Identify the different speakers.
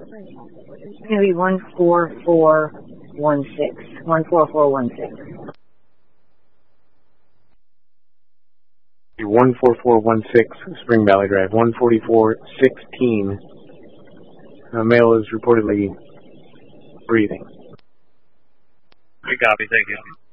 Speaker 1: It's going to be 14416. 14416.
Speaker 2: 14416 Spring Valley Drive. 14416. Male is reportedly breathing.
Speaker 3: Good copy, thank you.